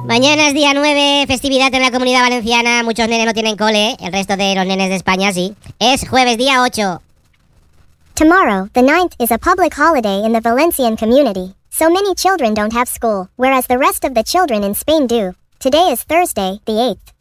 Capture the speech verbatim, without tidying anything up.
Mañana es día nueve, festividad en la Comunidad Valenciana. Muchos nenes no tienen cole, el resto de los nenes de España sí. Es jueves día ocho. Tomorrow, the ninth, is a public holiday in the Valencian community, so many children don't have school, whereas the rest of the children in Spain do. Today is Thursday, the eighth.